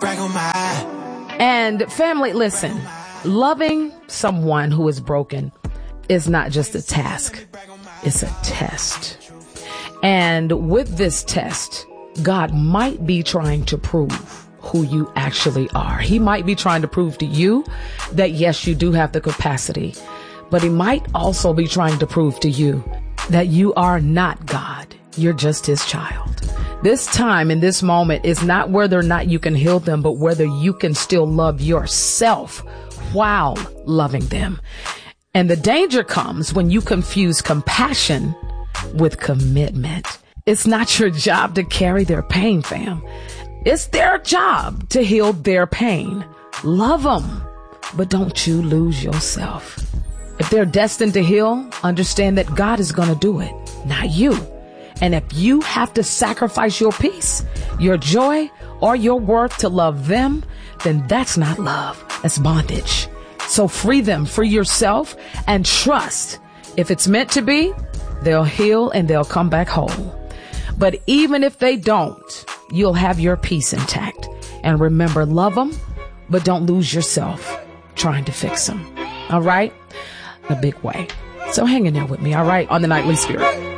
And family, listen, loving someone who is broken is not just a task. It's a test. And with this test, God might be trying to prove who you actually are. He might be trying to prove to you that, yes, you do have the capacity, but he might also be trying to prove to you that you are not God. You're just his child. This time in this moment is not whether or not you can heal them, but whether you can still love yourself while loving them. And the danger comes when you confuse compassion with commitment. It's not your job to carry their pain, fam. It's their job to heal their pain. Love them, but don't you lose yourself. If they're destined to heal, understand that God is going to do it, not you. And if you have to sacrifice your peace, your joy, or your worth to love them, then that's not love. That's bondage. So free them, free yourself, and trust. If it's meant to be, they'll heal and they'll come back whole. But even if they don't, you'll have your peace intact. And remember, love them, but don't lose yourself trying to fix them. All right? A big way. So hang in there with me, all right, on the Nightly Spirit.